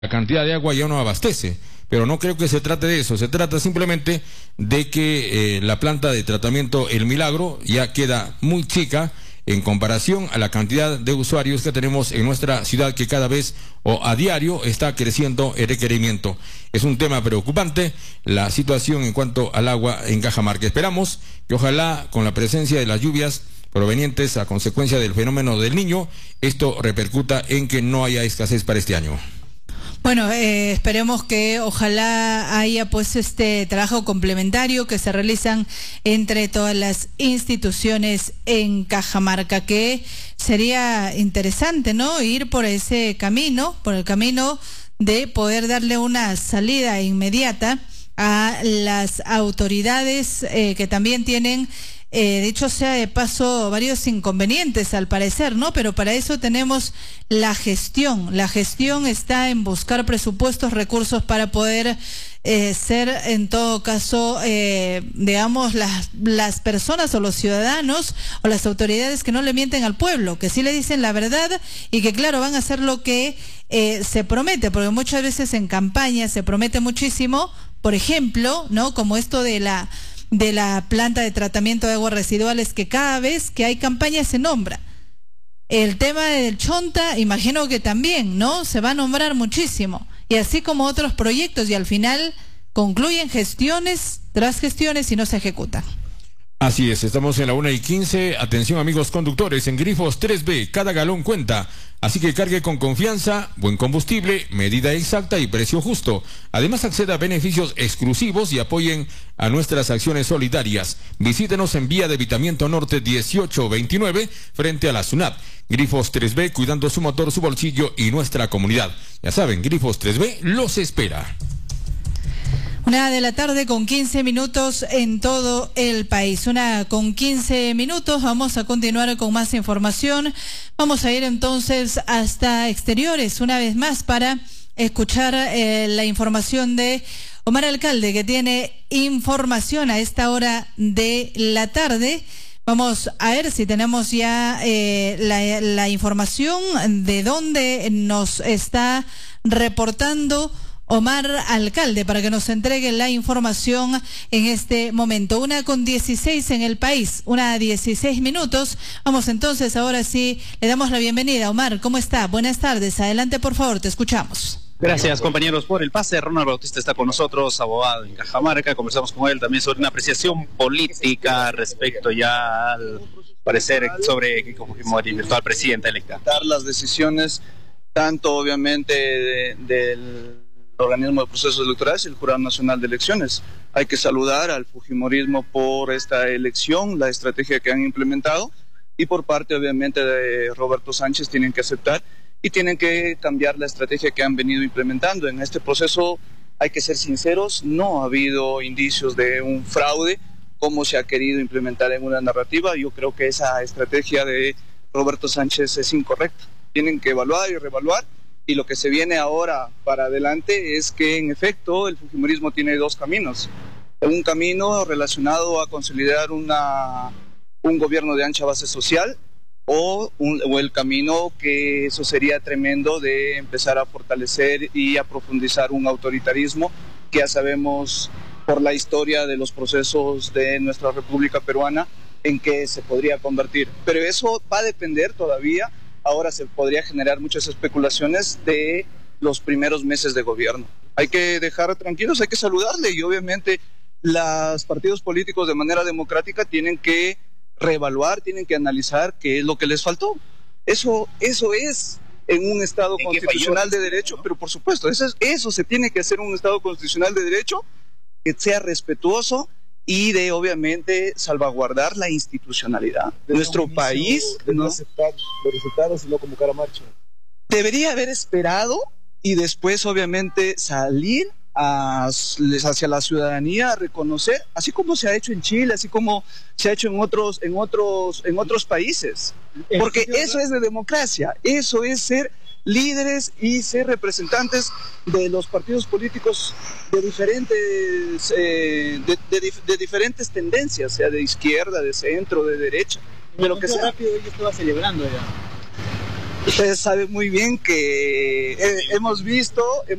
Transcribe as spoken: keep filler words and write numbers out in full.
la cantidad de agua ya no abastece. Pero no creo que se trate de eso, se trata simplemente de que eh, la planta de tratamiento El Milagro ya queda muy chica en comparación a la cantidad de usuarios que tenemos en nuestra ciudad, que cada vez o a diario está creciendo el requerimiento. Es un tema preocupante la situación en cuanto al agua en Cajamarca. Esperamos que ojalá con la presencia de las lluvias provenientes a consecuencia del fenómeno del Niño, esto repercuta en que no haya escasez para este año. Bueno, eh, esperemos que ojalá haya pues este trabajo complementario que se realizan entre todas las instituciones en Cajamarca, que sería interesante, ¿no? Ir por ese camino, por el camino de poder darle una salida inmediata a las autoridades eh, que también tienen, Eh, dicho sea de paso, varios inconvenientes al parecer, ¿no? Pero para eso tenemos la gestión. La gestión está en buscar presupuestos, recursos para poder eh, ser, en todo caso, eh, digamos, las, las personas o los ciudadanos o las autoridades que no le mienten al pueblo, que sí le dicen la verdad y que, claro, van a hacer lo que eh, se promete, porque muchas veces en campaña se promete muchísimo, por ejemplo, ¿no? Como esto de la... de la planta de tratamiento de aguas residuales, que cada vez que hay campaña se nombra. El tema del Chonta, imagino que también, ¿no? Se va a nombrar muchísimo. Y así como otros proyectos, y al final concluyen gestiones tras gestiones y no se ejecutan. Así es, estamos en la una y quince. Atención, amigos conductores, en Grifos tres B, cada galón cuenta. Así que cargue con confianza, buen combustible, medida exacta y precio justo. Además, acceda a beneficios exclusivos y apoyen a nuestras acciones solidarias. Visítenos en Vía de Evitamiento Norte dieciocho veintinueve, frente a la SUNAT. Grifos tres B, cuidando su motor, su bolsillo y nuestra comunidad. Ya saben, Grifos tres B los espera. Una de la tarde con quince minutos en todo el país. Una con quince minutos. Vamos a continuar con más información. Vamos a ir entonces hasta exteriores una vez más para escuchar eh, la información de Omar Alcalde, que tiene información a esta hora de la tarde. Vamos a ver si tenemos ya eh, la, la información de dónde nos está reportando Omar Alcalde, para que nos entregue la información en este momento. Una con dieciséis en el país, una a dieciséis minutos. Vamos entonces, ahora sí, le damos la bienvenida. Omar, ¿cómo está? Buenas tardes. Adelante, por favor, te escuchamos. Gracias, compañeros, por el pase. Ronald Bautista está con nosotros, abogado en Cajamarca. Conversamos con él también sobre una apreciación política respecto ya al parecer sobre Keiko Fujimori, virtual presidenta electa. Dar las decisiones, tanto obviamente de, del organismo de procesos electorales y el Jurado Nacional de Elecciones. Hay que saludar al fujimorismo por esta elección, la estrategia que han implementado, y por parte obviamente de Roberto Sánchez tienen que aceptar y tienen que cambiar la estrategia que han venido implementando. En este proceso hay que ser sinceros, no ha habido indicios de un fraude como se ha querido implementar en una narrativa. Yo creo que esa estrategia de Roberto Sánchez es incorrecta. Tienen que evaluar y reevaluar. Y lo que se viene ahora para adelante es que, en efecto, el fujimorismo tiene dos caminos. Un camino relacionado a consolidar una, un gobierno de ancha base social, o, un, o el camino que eso sería tremendo de empezar a fortalecer y a profundizar un autoritarismo que ya sabemos por la historia de los procesos de nuestra República Peruana en que se podría convertir. Pero eso va a depender todavía. Ahora se podría generar muchas especulaciones de los primeros meses de gobierno. Hay que dejar tranquilos, hay que saludarle, y obviamente los partidos políticos de manera democrática tienen que reevaluar, tienen que analizar qué es lo que les faltó. Eso, eso es en un Estado constitucional de derecho, pero por supuesto, eso, es, eso se tiene que hacer en un Estado constitucional de derecho que sea respetuoso y de, obviamente, salvaguardar la institucionalidad. De nuestro país, de ¿no? aceptar los resultados y no convocar a marcha. Debería haber esperado y después, obviamente, salir a, hacia la ciudadanía a reconocer, así como se ha hecho en Chile, así como se ha hecho en otros, en otros, en otros países. Porque eso es de democracia, eso es ser líderes y ser representantes de los partidos políticos de diferentes eh, de, de, de diferentes tendencias, sea de izquierda, de centro, de derecha, de lo que sea. Rápido, yo estaba celebrando ya. Ustedes saben muy bien que eh, hemos visto...